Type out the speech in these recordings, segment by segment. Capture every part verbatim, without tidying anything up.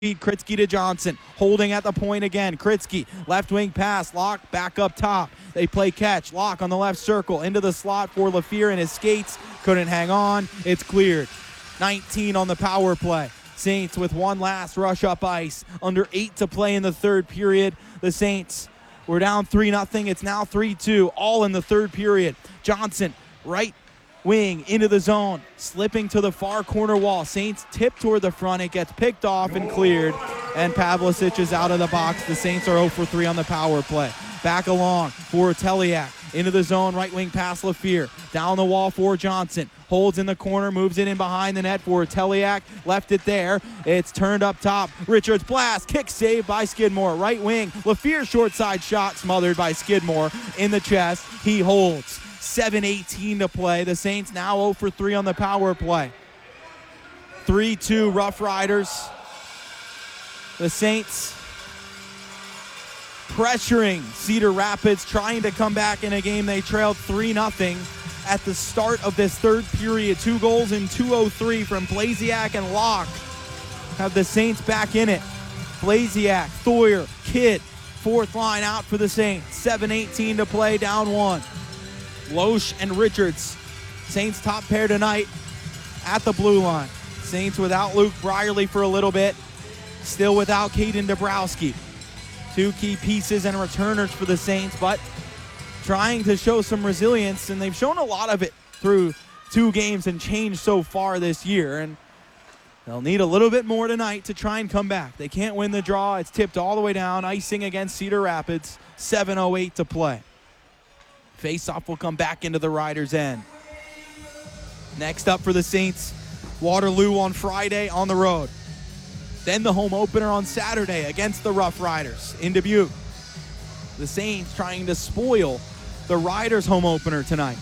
Kritzky to Johnson, holding at the point again. Kritzky, left wing pass, Locke back up top. They play catch, Locke on the left circle, into the slot for Lafleur and his skates. Couldn't hang on, it's cleared. nineteen on the power play. Saints with one last rush up ice. Under eight to play in the third period. The Saints were down three nothing. It's now three two, all in the third period. Johnson, right wing into the zone, slipping to the far corner wall. Saints tip toward the front. It gets picked off and cleared, and Pavlicic is out of the box. The Saints are zero for three on the power play. Back along for Teliak. Into the zone, right wing pass Lafleur. Down the wall for Johnson. Holds in the corner, moves it in behind the net for Teliak. Left it there. It's turned up top. Richards blast, kick save by Skidmore. Right wing, Lafleur short side shot smothered by Skidmore in the chest. He holds. seven eighteen to play. The Saints now zero for three on the power play. three two Rough Riders. The Saints pressuring Cedar Rapids, trying to come back in a game they trailed three nothing at the start of this third period. Two goals in two oh three from Blasiak and Locke have the Saints back in it. Blasiak, Thoyer, Kidd, fourth line out for the Saints. seven eighteen to play, down one. Loesch and Richards, Saints top pair tonight at the blue line. Saints without Luke Brierley for a little bit, still without Caden Dabrowski. Two key pieces and returners for the Saints, but trying to show some resilience, and they've shown a lot of it through two games and change so far this year, and they'll need a little bit more tonight to try and come back. They can't win the draw. It's tipped all the way down, icing against Cedar Rapids, seven oh eight to play. Face-off will come back into the Riders' end. Next up for the Saints, Waterloo on Friday on the road. Then the home opener on Saturday against the Rough Riders in Dubuque. The Saints trying to spoil the Riders' home opener tonight.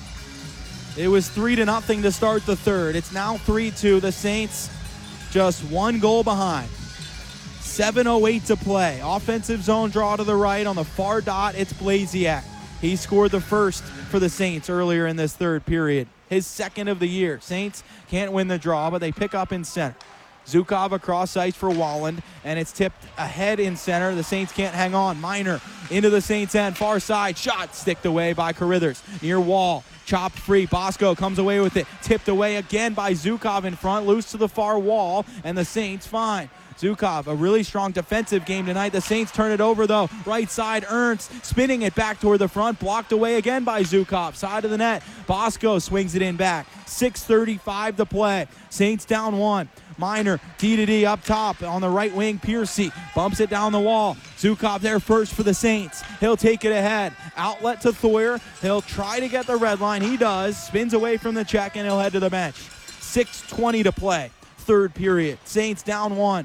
It was three to nothing to start the third. It's now three two. The Saints just one goal behind. seven oh eight to play. Offensive zone draw to the right. On the far dot, it's Blasiak. He scored the first for the Saints earlier in this third period. His second of the year. Saints can't win the draw, but they pick up in center. Zukov across ice for Walland, and it's tipped ahead in center. The Saints can't hang on. Minor into the Saints' end. Far side. Shot sticked away by Carithers. Near wall. Chopped free. Bosco comes away with it. Tipped away again by Zukov in front. Loose to the far wall, and the Saints fine. Zukov, a really strong defensive game tonight. The Saints turn it over, though. Right side, Ernst spinning it back toward the front. Blocked away again by Zukov. Side of the net. Bosco swings it in back. six thirty-five to play. Saints down one. Minor, D to D up top on the right wing. Piercy bumps it down the wall. Zukov there first for the Saints. He'll take it ahead. Outlet to Thoyer. He'll try to get the red line. He does. Spins away from the check, and he'll head to the bench. six twenty to play. Third period. Saints down one.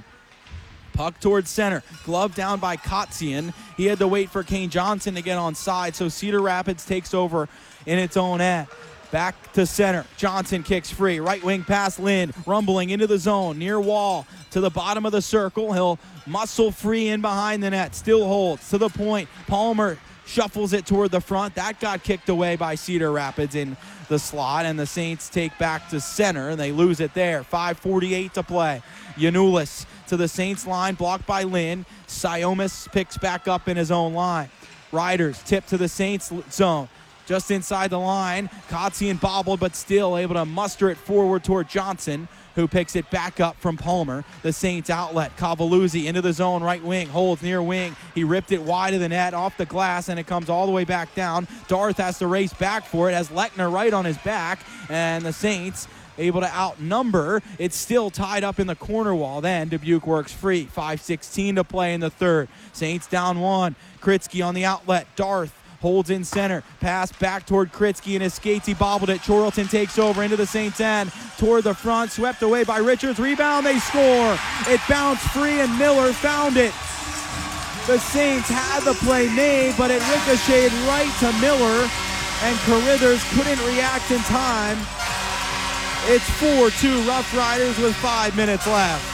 Puck towards center. Glove down by Kotzian. He had to wait for Kane Johnson to get on side, so Cedar Rapids takes over in its own end. Back to center. Johnson kicks free. Right wing pass Lind. Rumbling into the zone. Near wall. To the bottom of the circle. He'll muscle free in behind the net. Still holds. To the point. Palmer shuffles it toward the front. That got kicked away by Cedar Rapids in the slot, and the Saints take back to center, and they lose it there. five forty-eight to play. Yanulis to the Saints line. Blocked by Lind. Siomis picks back up in his own line. Riders tip to the Saints zone. Just inside the line, Kotzian bobbled, but still able to muster it forward toward Johnson, who picks it back up from Palmer. The Saints outlet, Cavaluzzi into the zone, right wing, holds near wing. He ripped it wide of the net, off the glass, and it comes all the way back down. Darth has to race back for it, has Lechner right on his back, and the Saints able to outnumber. It's still tied up in the corner wall. Then Dubuque works free. five sixteen to play in the third. Saints down one. Kritzky on the outlet. Darth holds in center. Pass back toward Kritzky and his skates. He bobbled it. Chorlton takes over into the Saints' end. Toward the front. Swept away by Richards. Rebound. They score. It bounced free and Miller found it. The Saints had the play made, but it ricocheted right to Miller, and Carithers couldn't react in time. It's four two Rough Riders with five minutes left.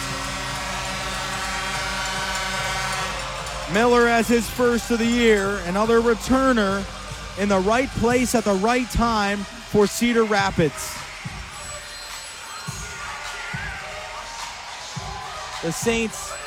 Miller has his first of the year, another returner in the right place at the right time for Cedar Rapids. The Saints